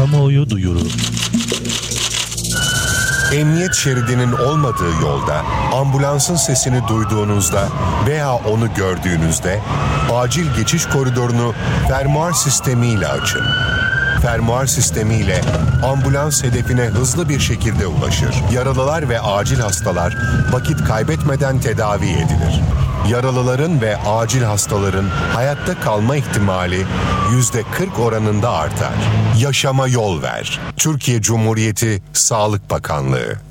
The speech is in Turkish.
Kamuoyu duyuru. Emniyet şeridinin olmadığı yolda ambulansın sesini duyduğunuzda veya onu gördüğünüzde acil geçiş koridorunu fermuar sistemiyle açın. Fermuar sistemiyle ambulans hedefine hızlı bir şekilde ulaşır. Yaralılar ve acil hastalar vakit kaybetmeden tedavi edilir. Yaralıların ve acil hastaların hayatta kalma ihtimali %40 oranında artar. Yaşama yol ver. Türkiye Cumhuriyeti Sağlık Bakanlığı.